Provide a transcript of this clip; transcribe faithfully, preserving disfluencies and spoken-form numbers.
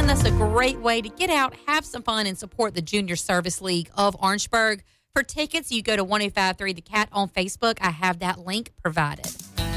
And that's a great way to get out, have some fun, and support the Junior Service League of Orangeburg. For tickets, you go to one oh five three The Cat on Facebook. I have that link provided.